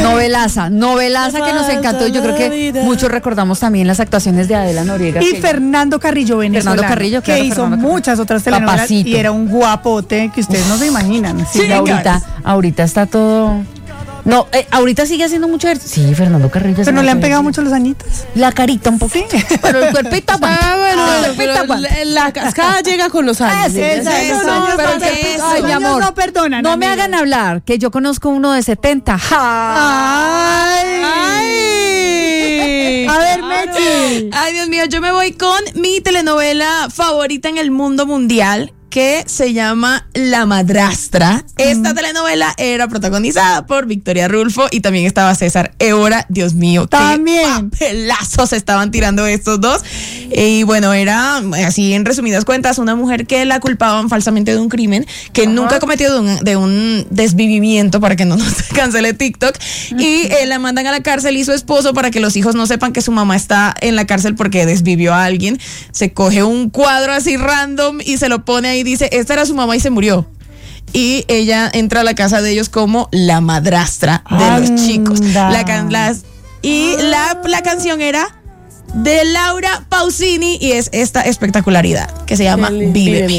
Novelaza que nos encantó. Yo creo que muchos recordamos también las actuaciones de Adela Noriega. Y Fernando Carrillo, venezolano, Carrillo, claro, que hizo muchas otras telenovelas. Papacito. Y era un guapote que ustedes no se imaginan. Sí, ahorita está todo... No, ahorita sigue haciendo mucho ejercicio. Sí, Fernando Carrillo. Pero no le han pegado mucho los añitos. La carita un poco. Sí. Pero el cuerpito aguanta. La cascada llega con los años. Ay, mi amor, no perdonan. No me hagan hablar, que yo conozco uno de 70. Ay. A ver, Mechi. Ay, Dios mío, yo me voy con mi telenovela favorita en el mundo mundial, que se llama La Madrastra. Esta telenovela era protagonizada por Victoria Rulfo y también estaba César Évora. Dios mío, también. qué papelazos estaban tirando estos dos. Y bueno, era así en resumidas cuentas, una mujer que la culpaban falsamente de un crimen que nunca cometió, de un desvivimiento, para que no nos cancele TikTok, y la mandan a la cárcel, y su esposo, para que los hijos no sepan que su mamá está en la cárcel porque desvivió a alguien, se coge un cuadro así random y se lo pone ahí y dice, esta era su mamá y se murió. Y ella entra a la casa de ellos como la madrastra de los chicos. La canción era de Laura Pausini y es esta espectacularidad que se llama Vive.